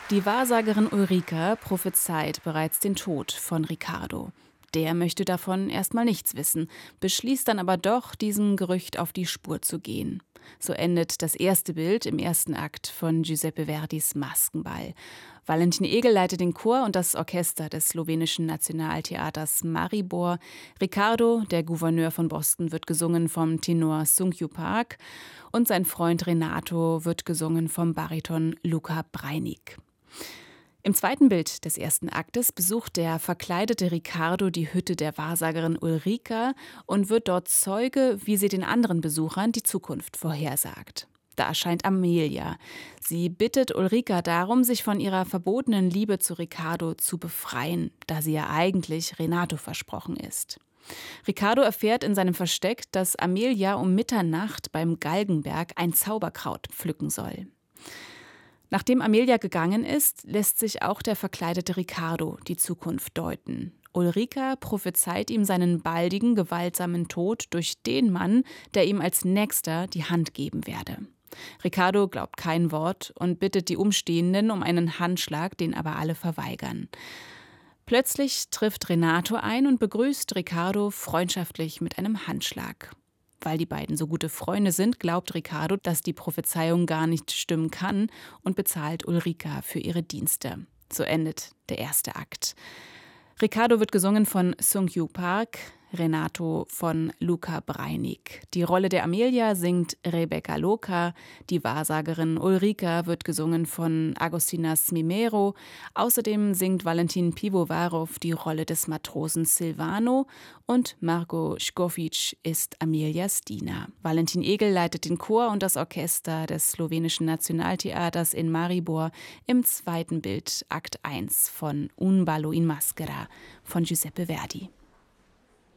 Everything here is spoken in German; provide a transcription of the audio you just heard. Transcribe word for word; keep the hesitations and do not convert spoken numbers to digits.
Die Wahrsagerin Ulrika prophezeit bereits den Tod von Riccardo. Der möchte davon erstmal nichts wissen, beschließt dann aber doch, diesem Gerücht auf die Spur zu gehen. So endet das erste Bild im ersten Akt von Giuseppe Verdis Maskenball. Valentin Egel leitet den Chor und das Orchester des slowenischen Nationaltheaters Maribor. Riccardo, der Gouverneur von Boston, wird gesungen vom Tenor Sung-Kyu Park und sein Freund Renato wird gesungen vom Bariton Luca Breinig. Im zweiten Bild des ersten Aktes besucht der verkleidete Riccardo die Hütte der Wahrsagerin Ulrika und wird dort Zeuge, wie sie den anderen Besuchern die Zukunft vorhersagt. Da erscheint Amelia. Sie bittet Ulrika darum, sich von ihrer verbotenen Liebe zu Riccardo zu befreien, da sie ja eigentlich Renato versprochen ist. Riccardo erfährt in seinem Versteck, dass Amelia um Mitternacht beim Galgenberg ein Zauberkraut pflücken soll. Nachdem Amelia gegangen ist, lässt sich auch der verkleidete Riccardo die Zukunft deuten. Ulrika prophezeit ihm seinen baldigen, gewaltsamen Tod durch den Mann, der ihm als Nächster die Hand geben werde. Riccardo glaubt kein Wort und bittet die Umstehenden um einen Handschlag, den aber alle verweigern. Plötzlich trifft Renato ein und begrüßt Riccardo freundschaftlich mit einem Handschlag. Weil die beiden so gute Freunde sind, glaubt Riccardo, dass die Prophezeiung gar nicht stimmen kann und bezahlt Ulrika für ihre Dienste. So endet der erste Akt. Riccardo wird gesungen von Sung-Kyu Park, Renato von Luca Breinig. Die Rolle der Amelia singt Rebecca Loca, die Wahrsagerin Ulrika wird gesungen von Agostinas Mimero. Außerdem singt Valentin Pivovarov die Rolle des Matrosen Silvano und Marko Škofić ist Amelias Diener. Valentin Egel leitet den Chor und das Orchester des slowenischen Nationaltheaters in Maribor im zweiten Bild Akt eins von Un ballo in maschera von Giuseppe Verdi.